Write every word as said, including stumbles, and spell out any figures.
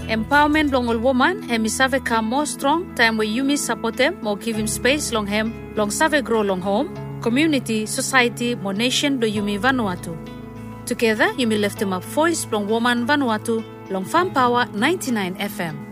Empowerment long all woman, hemi save come more strong, time where you miss support them, more give him space long hem, long save grow long home, community, society, more nation do Yumi Vanuatu. Together, you may lift him up voice long woman Vanuatu, long Farm Power ninety-nine F M.